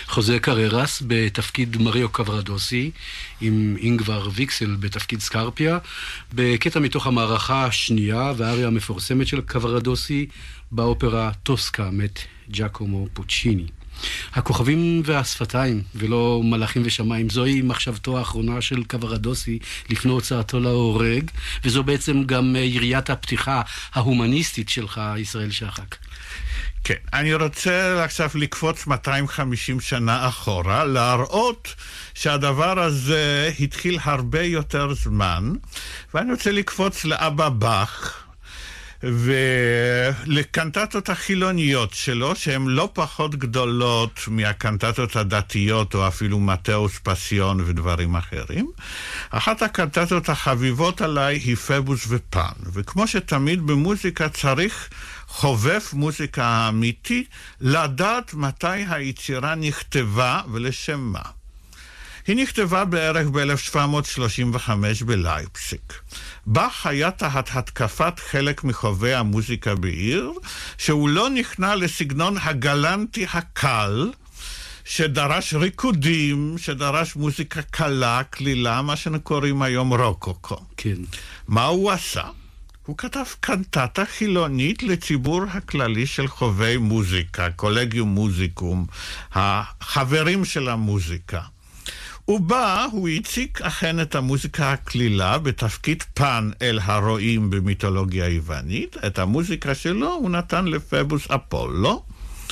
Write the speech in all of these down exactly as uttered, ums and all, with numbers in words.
חוזה קררס בתפקיד מריו קברדוסי, עם אינגבר ויקסל בתפקיד סקרפיה, בקטע מתוך המערכה השנייה והאריה המפורסמת של קברדוסי באופרה טוסקה מת ג'קומו פוצ'יני. הכוכבים והשפתיים ולא מלאכים ושמיים, זוהי מחשבתו האחרונה של קברדוסי לפני הוצאתו להורג, וזו בעצם גם יריית הפתיחה ההומניסטית שלך, ישראל שחק. כן, אני רוצה עכשיו לקפוץ מאתיים וחמישים שנה אחורה, להראות שהדבר הזה התחיל הרבה יותר זמן, ואני רוצה לקפוץ לאבא באך, ולקנטטות החילוניות שלו, שהן לא פחות גדולות מהקנטטות הדתיות, או אפילו מתאוס פסיון ודברים אחרים. אחת הקנטטות החביבות עליי היא פבוס ופן, וכמו שתמיד במוזיקה צריך חובב מוזיקה אמיתי לדעת מתי היצירה נכתבה ולשם מה. היא נכתבה בערך ב-אלף שבע מאות שלושים וחמש בלייפציג. באך היה תחת התקפת חלק מחובבי המוזיקה בעיר, שהוא לא נכנע לסגנון הגלנטי הקל, שדרש ריקודים, שדרש מוזיקה קלה, כלילה, מה שקוראים היום רוקוקו. כן. מה הוא עשה? הוא כתב קנטטה חילונית לציבור הכללי של חובבי מוזיקה, קולגיום מוזיקום, החברים של המוזיקה. ובה הוא הציג אכן את המוזיקה הכלילה בתפקיד פן אל הרועים במיתולוגיה היוונית. את המוזיקה שלו הוא נתן לפבוס אפולו,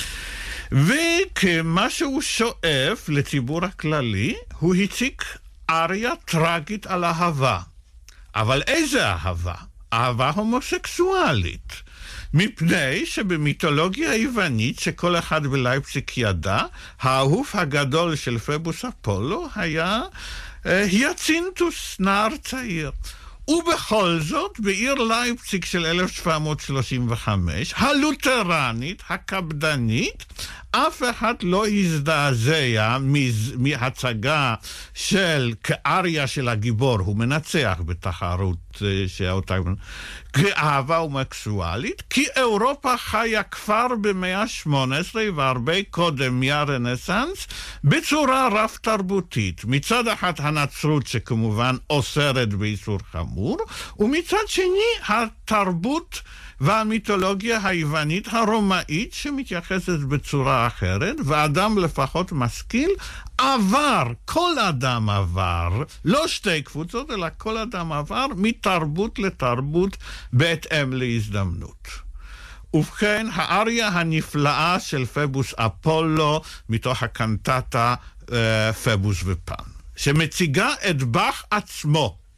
וכמה שהוא שואף לציבור הכללי, הוא הציג אריה טרגית על אהבה. אבל איזה אהבה? אהבה הומוסקסואלית. מפני שבמיתולוגיה היוונית שכל אחד בלייפציג ידע, האהוב הגדול של פבוס אפולו היה אה, היאצינתוס, נער צעיר. ובכל זאת, בעיר לייפציג של אלף שבע מאות שלושים וחמש, הלותרנית, הקפדנית, אף אחד לא הזדעזע מהצגה של כאריה של הגיבור, הוא מנצח בתחרות שאותה כאהבה הומוסקסואלית, כי אירופה חיה כבר במאה ה-שמונה עשרה והרבה קודם מהרנסנס בצורה רב תרבותית. מצד אחד הנצרות שכמובן אוסרת באיסור חמור, ומצד שני התרבות והמיתולוגיה היוונית הרומאית שמתייחסת בצורה אחרת, ואדם לפחות משכיל עבר, כל אדם עבר, לא שתי קבוצות אלא כל אדם עבר מתרבות לתרבות בהתאם להזדמנות. ובכן, האריה הנפלאה של פבוס אפולו מתוך הקנטטה פבוס ופן, שמציגה את באך עצמו